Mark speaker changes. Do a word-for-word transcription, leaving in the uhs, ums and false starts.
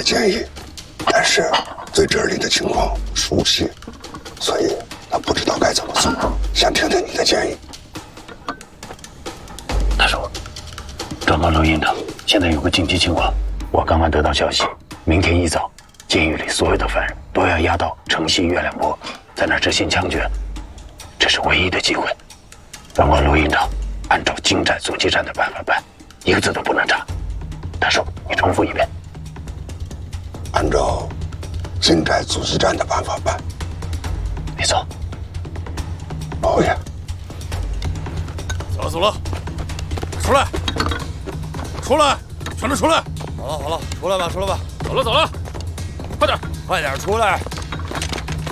Speaker 1: 的建议，但是对这里的情况不熟悉，所以他不知道该怎么做，想听听你的建议。
Speaker 2: 大叔，找到录音的，现在有个紧急情况，我刚刚得到消息，明天一早，监狱里所有的犯人都要押到城西月亮坡，在那儿执行枪决，这是唯一的机会。让我录音的按照金寨阻击战的办法办，一个字都不能差。大叔，你重复一遍。
Speaker 1: 按照金寨阻击战的办法办。
Speaker 2: 没错。
Speaker 1: 老爷。
Speaker 3: 走了走了，出来，出来，全都出来！好了好了，出来吧出来吧，走了走了，快点快点出来！